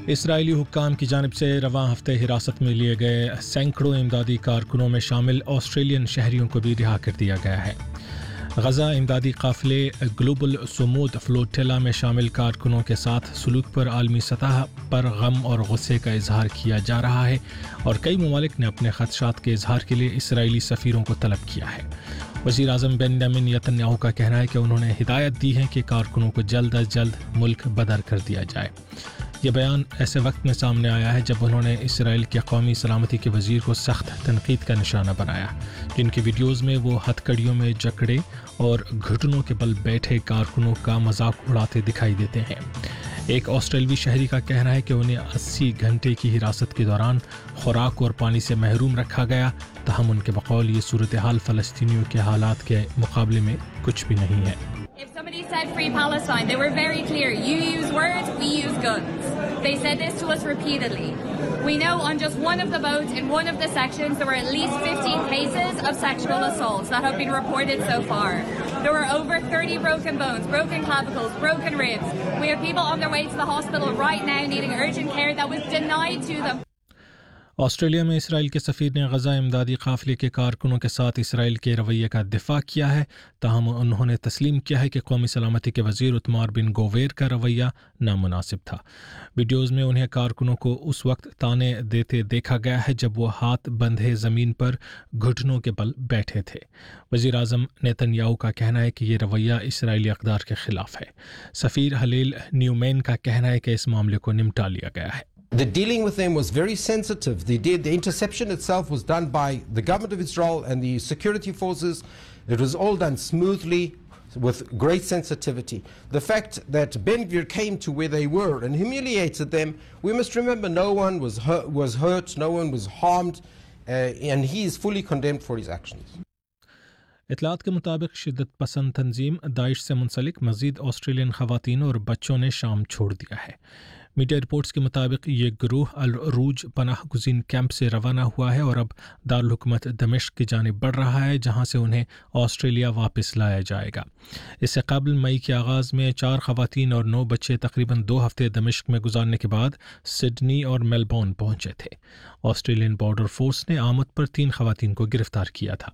Israeli हुक्काम की जानिब से रवां हफ्ते हिरासत में लिए गए सैकड़ों इमदादी कारकुनों में शामिल ऑस्ट्रेलियन शहरियों को भी रिहा कर दिया गया है। गजा इमदादी काफिले ग्लोबल सुमूद फ्लोटिला में शामिल कारकुनों के साथ सलूक पर आलमी सतह पर गम और गुस्से का इजहार किया जा रहा है और कई ममालिक ने अपने खदशात के इजहार के लिए इसराइली सफ़ीरों को तलब किया है। वज़ीर आज़म बेंजामिन नेतन्याहू का कहना है कि उन्होंने हिदायत दी है कि कारकुनों को जल्द अज जल्द मुल्क बदर कर दिया जाए। यह बयान ऐसे वक्त में सामने आया है जब उन्होंने इसराइल के कौमी सलामती के वज़ीर को सख्त तनकीद का निशाना बनाया, जिनकी वीडियोज़ में वो हथकड़ियों में जकड़े और घुटनों के बल बैठे कारकुनों का मजाक उड़ाते दिखाई देते हैं। एक ऑस्ट्रेलवी शहरी का कहना है कि उन्हें 80 घंटे की हिरासत के दौरान खुराक और पानी से महरूम रखा गया, तहम उनके बकौल ये सूरत हाल फ़लस्तीनियों के हालात के मुकाबले में कुछ भी नहीं है। If somebody said free Palestine, they were very clear. You use words, we use guns. They said this to us repeatedly. We know on just one of the boats in one of the sections there were at least 15 cases of sexual assaults that have been reported so far. There were over 30 broken bones, broken clavicles, broken ribs. We have people on their way to the hospital right now needing urgent care that was denied to them. Australia में Israel के सफ़ीर ने गजा इमदादी काफ़िले के कारकुनों के साथ Israel के रवैये का दिफा किया है, ताहम उन्होंने तस्लीम किया है कि कौमी सलामती के वज़ीर उत्मार बिन गोवेर का रवैया नामुनासिब था। वीडियोज़ में उन्हें कारकुनों को उस वक्त ताने देते देखा गया है जब वो हाथ बंधे ज़मीन पर घुटनों के बल बैठे थे। वज़ीर आज़म नेतन्याहू का कहना है कि ये रवैया इसराइली अक़दार के ख़िलाफ़ है। सफ़ीर हलील न्यूमैन का कहना है कि इस मामले को निपटा लिया गया है। The dealing with them was very sensitive. The interception itself was done by the government of Israel and the security forces. It was all done smoothly with great sensitivity. The fact that Ben-Gvir came to where they were and humiliated them, we must remember no one was hurt, no one was harmed, and he is fully condemned for his actions. इतलात के मुताबिक शिद्दत पसंद तंजीम Daesh से मुंसलिक मज़ीद Australian ख़वातीन और बच्चों ने शाम छोड़ दिया है। मीडिया रिपोर्ट्स के मुताबिक ये गिरोह अल रूज पनाह गुज़ीन कैंप से रवाना हुआ है और अब दारुल हुकूमत दमिश्क की जानिब बढ़ रहा है, जहां से उन्हें ऑस्ट्रेलिया वापस लाया जाएगा। इससे कबल मई के आगाज़ में 4 ख़वातीन और 9 बच्चे तकरीबन 2 हफ्ते दमिश्क में गुजारने के बाद सिडनी और मेलबोर्न पहुंचे थे। ऑस्ट्रेलियन बॉर्डर फोर्स ने आमद पर 3 ख़वातीन को गिरफ्तार किया था।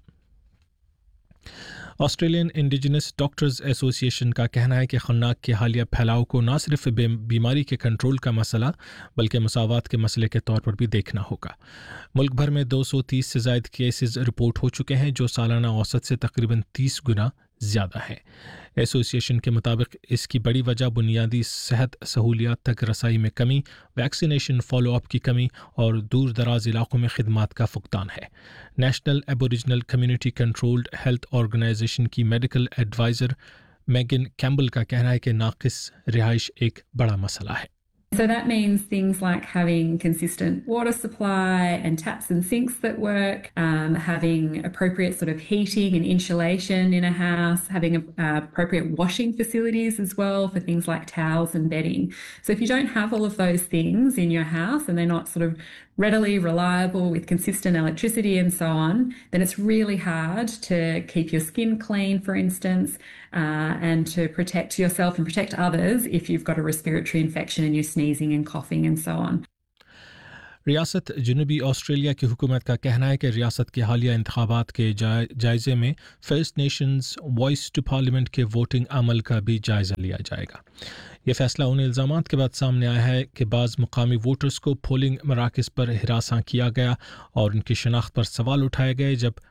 ऑस्ट्रेलियन इंडिजिनस डॉक्टर्स एसोसिएशन का कहना है कि खन्नाक के हालिया फैलाव को न सिर्फ बीमारी के कंट्रोल का मसला बल्कि मसावात के मसले के तौर पर भी देखना होगा। मुल्क भर में 230 से ज़ायद केसेस रिपोर्ट हो चुके हैं, जो सालाना औसत से तकरीबन 30 गुना ज़्यादा है। एसोसिएशन के मुताबिक इसकी बड़ी वजह बुनियादी सेहत सहूलियात तक रसाई में कमी, वैक्सीनेशन फॉलोअप की कमी और दूर दराज इलाकों में खिदमात का फुकदान है। National aboriginal community controlled health organisation की मेडिकल एडवाइज़र मैगन कैम्बल का कहना है कि नाकिस रिहाइश एक बड़ा मसला है। So that means things like having consistent water supply and taps and sinks that work, having appropriate sort of heating and insulation in a house, having appropriate washing facilities as well for things like towels and bedding. So if you don't have all of those things in your house and they're not sort of readily reliable with consistent electricity and so on, then it's really hard to keep your skin clean, for instance, and to protect yourself and protect others if you've got a respiratory infection and you're sneezing and coughing and so on. रियासत जनूबी Australia की हुकूमत का कहना है कि रियासत के हालिया इंतखाबात के जायज़े में first Nations voice to parliament के वोटिंग अमल का भी जायज़ा लिया जाएगा। ये फैसला उन इल्ज़ामात के बाद सामने आया है कि बाज़ मुकामी वोटर्स को पोलिंग मराकज़ पर हिरासा किया गया और उनकी शनाख्त पर सवाल उठाए गए, जबकि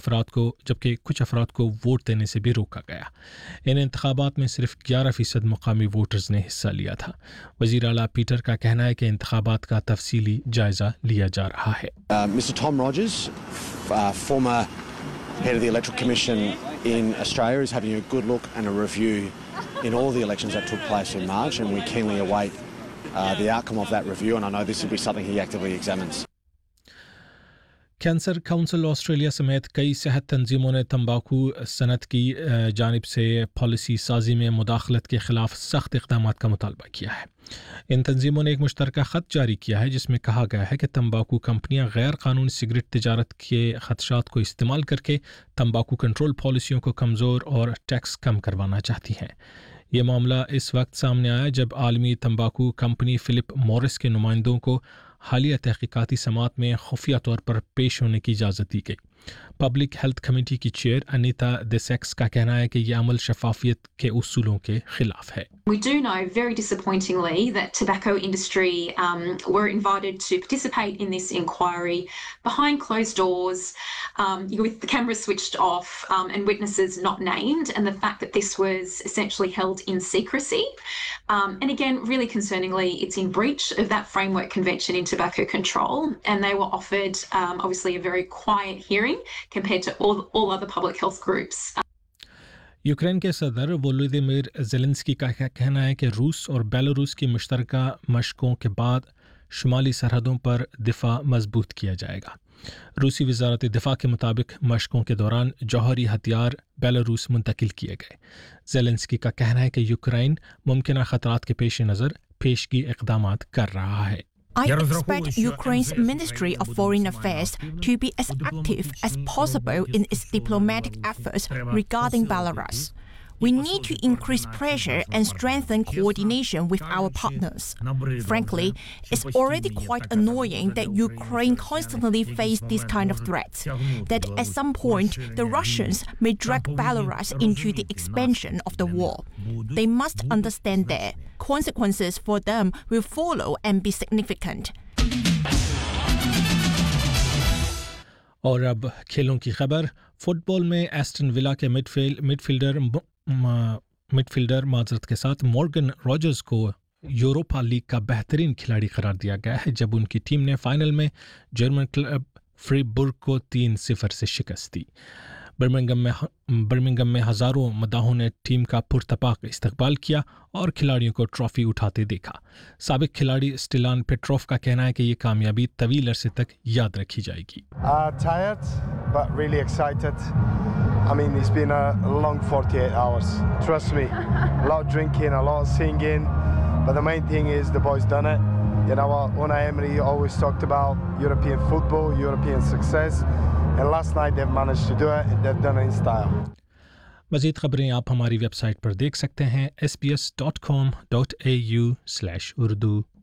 कुछ अफराद को वोट देने से भी रोका गया। इन इंतखाबात में सिर्फ 11% मुकामी वोटर्स ने हिस्सा लिया था। वज़ीर आला पीटर का कहना है कि इंतखाबात का तफसीली जायज़ा लिया जा रहा है। Mr. Tom Rogers, former head of the Electoral Commission in Australia, is having a good look and a review in all the elections that took place in March, and we keenly await the outcome of that review, and I know this will be something he actively examines. Cancer council Australia समेत कई सेहत तंजीमों ने तंबाकू सनत की जानिब से policy साजी में मुदाखलत के ख़िलाफ़ सख्त इक़दाम का मुतालबा किया है। इन तंजीमों ने एक मुश्तरका ख़त जारी किया है जिसमें कहा गया है कि तंबाकू कंपनियां गैर कानूनी सिगरेट तिजारत के ख़दशात को इस्तेमाल करके तंबाकू कंट्रोल पॉलिसियों को कमज़ोर और टैक्स कम करवाना चाहती हैं। ये मामला इस वक्त सामने आया जब आलमी तंबाकू कंपनी फिलिप मॉरिस के नुमाइंदों को हालिया तहकीकाती समात में खुफिया तौर पर पेश होने की इजाज़त दी गई। पब्लिक हेल्थ कमेटी की चेयर अनीता डेसेक्स का कहना है कि यह अमल शफाफियत के उसूलों के खिलाफ है। We do know, very disappointingly, that tobacco industry were invited to participate in this inquiry behind closed doors, with the cameras switched off and witnesses not named, and the fact that this was essentially held in secrecy. And again, really concerningly, it's in breach of that framework convention in tobacco control, and they were offered, obviously, a very quiet hearing compared to all other public health groups. Ukraine के सदर Volodymyr Zelensky का कहना है कि रूस और Belarus की मुश्तरका मशकों के बाद शुमाली सरहदों पर दिफा मजबूत किया जाएगा। रूसी वज़ारत दिफा के मुताबिक मशकों के दौरान जौहरी हथियार बेलारूस मुंतकिल किए गए। ज़ेलेंस्की का कहना है कि यूक्रेन मुमकिन ख़तरात के पेश नज़र पेशगी इक़दामात कर रहा है। I expect Ukraine's Ministry of Foreign Affairs to be as active as possible in its diplomatic efforts regarding Belarus. We need to increase pressure and strengthen coordination with our partners. Frankly, it's already quite annoying that Ukraine constantly faces these kind of threats, that at some point the Russians may drag Belarus into the expansion of the war. They must understand that consequences for them will follow and be significant. और अब खेलों की खबर। Football में Aston villa के midfielder माजरत के साथ मॉर्गन रॉजर्स को यूरोपा लीग का बेहतरीन खिलाड़ी करार दिया गया है जब उनकी टीम ने फाइनल में जर्मन क्लब फ्रीबुर्ग को 3-0 से शिकस्त दी। बर्मिंघम में हज़ारों मदाहों ने टीम का पुरतपाक इस्तकबाल किया और खिलाड़ियों को ट्रॉफी उठाते देखा। साबिक खिलाड़ी स्टिलान पेट्रोव का कहना है कि ये कामयाबी तवील अरसे तक याद रखी जाएगी। Tired, but really excited. I mean, it's been a long 48 hours. Trust me, a lot of drinking, a lot of singing, but the main thing is the boys done it. You know what, Unai Emery always talked about European football, European success, and last night they've managed to do it, and they've done it in style. मज़ीद ख़बरें आप हमारी website पर देख सकते हैं sbs.com.au/urdu